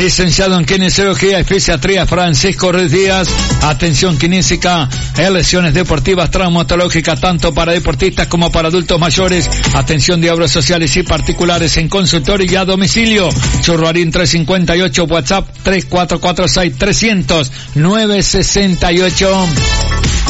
Licenciado en kinesiología y fisiatría Francisco Ruiz Díaz. Atención kinésica, lesiones deportivas, traumatológicas, tanto para deportistas como para adultos mayores. Atención de obras sociales y particulares en consultorio y a domicilio. Churruarín 358, WhatsApp 3446 300 968.